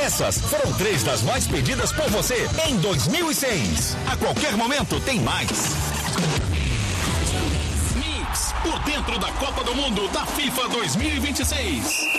Essas foram 3 das mais pedidas por você em 2006. A qualquer momento tem mais. Mix, por dentro da Copa do Mundo da FIFA 2026.